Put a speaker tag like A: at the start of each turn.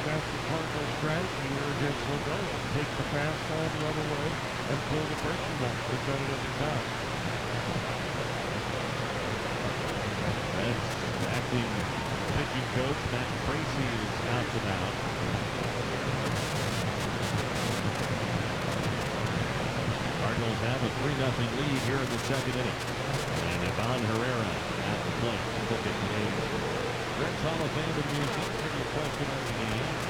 A: that's the Cardinals' strategy here against Lindor. Take the fastball the other way and pull the breaking ball. They've done it every time.
B: That's acting pitching coach Matt Tracy is out and out. Cardinals have a 3-0 lead here in the second inning. And Ivan Herrera at the plate. Look at today's Reds Hall of Fame and Museum Trivia question of the game.